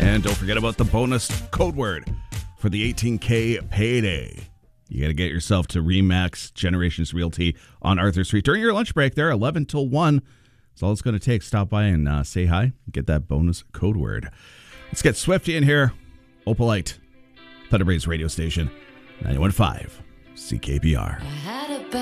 And don't forget about the bonus code word for the 18K payday. You got to get yourself to RE/MAX Generations Realty on Arthur Street during your lunch break there, 11 till 1. That's all it's going to take. Stop by and say hi. Get that bonus code word. Let's get Swifty in here. Opalite, Thunder Breeze radio station, 91.5 CKPR.